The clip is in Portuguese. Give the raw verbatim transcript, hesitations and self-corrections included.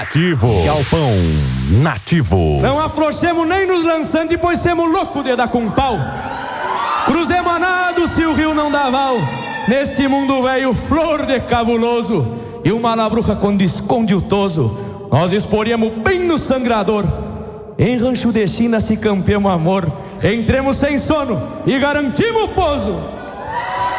Nativo. Galpão Nativo. Não afrouxemos nem nos lançando, pois semos loucos de dar com pau. Cruzemos a nado se o rio não dá val. Neste mundo velho, flor de cabuloso. E uma labruca quando esconde o toso, nós exporíamos bem no sangrador. Em rancho de China se campeamos amor. Entremos sem sono e garantimos o pouso.